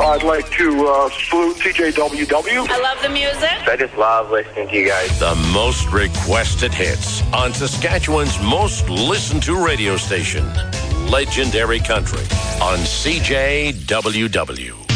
I'd like to salute CJWW. I love the music. I just love listening to you guys. The most requested hits on Saskatchewan's most listened to radio station, Legendary Country on CJWW.